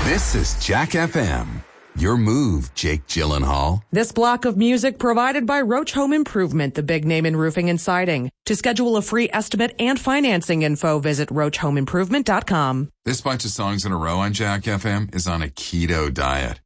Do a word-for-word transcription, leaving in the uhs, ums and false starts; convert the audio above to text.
This is Jack F M. Your move, Jake Gyllenhaal. This block of music provided by Roach Home Improvement, the big name in roofing and siding. To schedule a free estimate and financing info, visit roach home improvement dot com. This bunch of songs in a row on Jack F M is on a keto diet.